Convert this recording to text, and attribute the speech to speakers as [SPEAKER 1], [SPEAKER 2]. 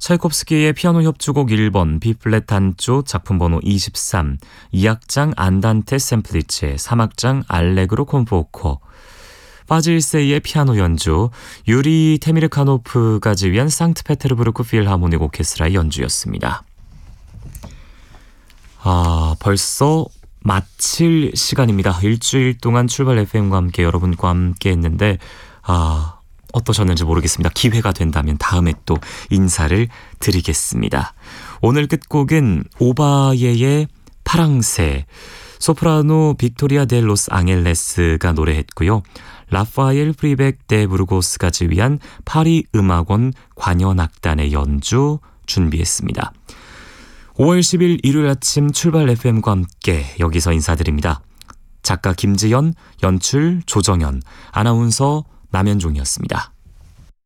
[SPEAKER 1] 차이콥스키의 피아노 협주곡 1번 B플랫 단조 작품 번호 23, 2악장 안단테 셈플리체, 3악장 알레그로 콤포코, 파질세이의 피아노 연주, 유리 테미르카노프가 지휘한 상트페테르부르크 필하모닉 오케스트라의 연주였습니다. 벌써 마칠 시간입니다. 일주일 동안 출발 FM과 함께 여러분과 함께 했는데 어떠셨는지 모르겠습니다. 기회가 된다면 다음에 또 인사를 드리겠습니다. 오늘 끝곡은 오바예의 파랑새, 소프라노 빅토리아 델 로스 앙헬레스가 노래했고요. 라파엘 프리벡 데 부르고스가 지휘한 파리 음악원 관현악단의 연주 준비했습니다. 5월 10일 일요일 아침 출발 FM과 함께 여기서 인사드립니다. 작가 김지연, 연출 조정현, 아나운서 남현종이었습니다.